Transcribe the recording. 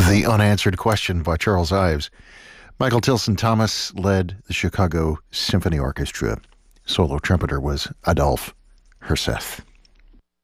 The Unanswered Question by Charles Ives. Michael Tilson Thomas led the Chicago Symphony Orchestra. Solo trumpeter was Adolphe Herseth.